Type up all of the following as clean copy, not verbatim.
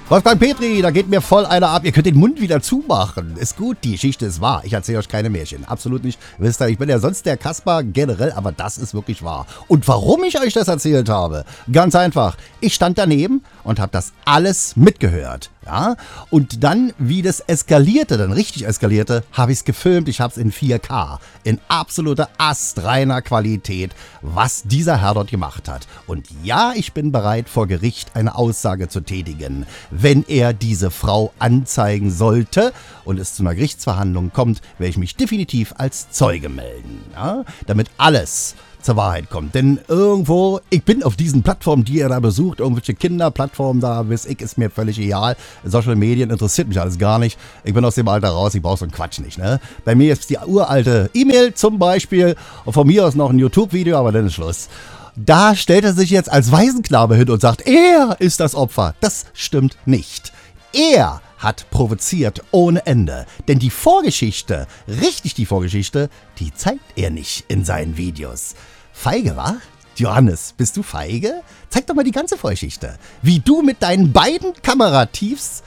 Wolfgang Petri, da geht mir voll einer ab. Ihr könnt den Mund wieder zumachen. Ist gut, die Geschichte ist wahr. Ich erzähle euch keine Märchen. Absolut nicht. Wisst ihr, ich bin ja sonst der Kasper generell, aber das ist wirklich wahr. Und warum ich euch das erzählt habe? Ganz einfach. Ich stand daneben und habe das alles mitgehört. Ja? Und dann, wie das eskalierte, dann richtig eskalierte, habe ich es gefilmt. Ich habe es in 4K, in absoluter astreiner Qualität, was dieser Herr dort gemacht hat. Und ja, ich bin bereit, vor Gericht eine Aussage zu tätigen, wenn er diese Frau anzeigen sollte und es zu einer Gerichtsverhandlung kommt, werde ich mich definitiv als Zeuge melden, ja? Damit alles zur Wahrheit kommt. Denn irgendwo, ich bin auf diesen Plattformen, die ihr da besucht, irgendwelche Kinderplattformen da, ist mir völlig egal. Social Medien interessiert mich alles gar nicht. Ich bin aus dem Alter raus, ich brauche so einen Quatsch nicht. Ne? Bei mir ist die uralte E-Mail zum Beispiel und von mir aus noch ein YouTube-Video, aber dann ist Schluss. Da stellt er sich jetzt als Waisenknabe hin und sagt, er ist das Opfer. Das stimmt nicht. Er hat provoziert ohne Ende. Denn die Vorgeschichte, richtig die Vorgeschichte, die zeigt er nicht in seinen Videos. Feige, wa? Johannes, bist du feige? Zeig doch mal die ganze Vorgeschichte. Wie du mit deinen beiden Kamerateams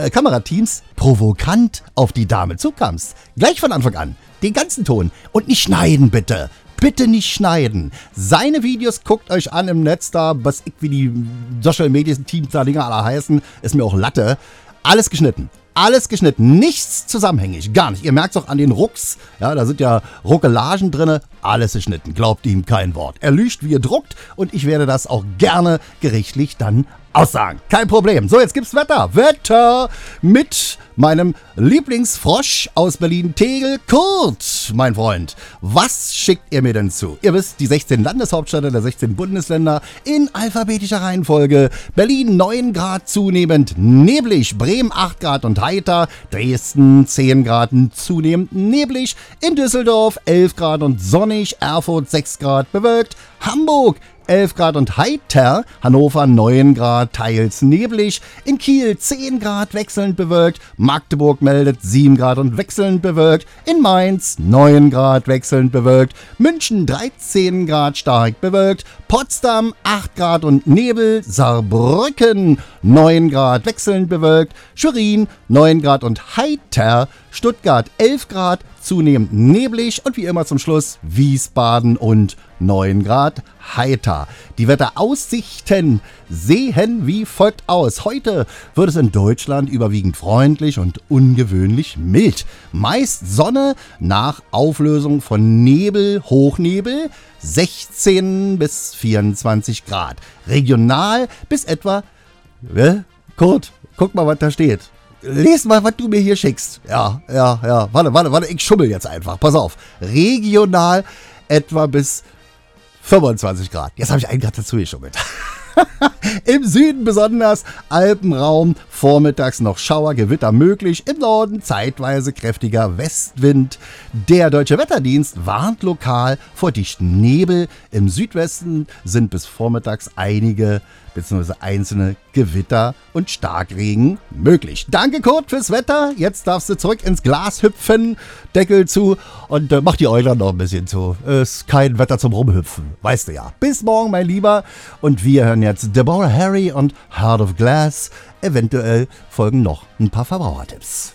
provokant auf die Dame zukamst. Gleich von Anfang an. Den ganzen Ton. Und nicht schneiden, bitte. Bitte nicht schneiden. Seine Videos guckt euch an im Netz da, was ich wie die Social Media Teams da Dinger alle heißen, ist mir auch Latte. Alles geschnitten. Alles geschnitten. Nichts zusammenhängig. Gar nicht. Ihr merkt es auch an den Rucks. Ja, da sind ja Ruckelagen drin. Alles geschnitten. Glaubt ihm kein Wort. Er lügt, wie ihr druckt. Und ich werde das auch gerne gerichtlich dann aussagen. Kein Problem. So, jetzt gibt's Wetter. Wetter mit meinem Lieblingsfrosch aus Berlin-Tegel, Kurt, mein Freund. Was schickt ihr mir denn zu? Ihr wisst, die 16 Landeshauptstädte der 16 Bundesländer in alphabetischer Reihenfolge. Berlin 9 Grad zunehmend neblig, Bremen 8 Grad und heiter, Dresden 10 Grad zunehmend neblig, in Düsseldorf 11 Grad und sonnig, Erfurt 6 Grad bewölkt, Hamburg 11 Grad und heiter, Hannover 9 Grad, teils neblig, in Kiel 10 Grad wechselnd bewölkt, Magdeburg meldet 7 Grad und wechselnd bewölkt, in Mainz 9 Grad wechselnd bewölkt, München 13 Grad stark bewölkt, Potsdam 8 Grad und Nebel, Saarbrücken 9 Grad wechselnd bewölkt, Schwerin 9 Grad und heiter, Stuttgart 11 Grad, zunehmend neblig und wie immer zum Schluss Wiesbaden und 9 Grad heiter. Die Wetteraussichten sehen wie folgt aus. Heute wird es in Deutschland überwiegend freundlich und ungewöhnlich mild. Meist Sonne nach Auflösung von Nebel, Hochnebel 16 bis 24 Grad. Regional bis etwa... Kurt, guck mal, was da steht. Lies mal, was du mir hier schickst. Ja. Warte, ich schummel jetzt einfach. Pass auf. Regional etwa bis 25 Grad. Jetzt habe ich einen Grad dazu geschummelt. Im Süden besonders Alpenraum, vormittags noch Schauer, Gewitter möglich, im Norden zeitweise kräftiger Westwind. Der Deutsche Wetterdienst warnt lokal vor dichtem Nebel. Im Südwesten sind bis vormittags einige bzw. einzelne Gewitter und Starkregen möglich. Danke Kurt fürs Wetter. Jetzt darfst du zurück ins Glas hüpfen, Deckel zu und mach die Äuglein noch ein bisschen zu. Ist kein Wetter zum Rumhüpfen, weißt du ja. Bis morgen, mein Lieber. Und wir hören jetzt Deborah Harry und Heart of Glass. Eventuell folgen noch ein paar Verbrauchertipps.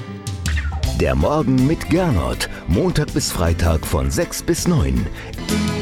Der Morgen mit Gernot. Montag bis Freitag von 6 bis 9.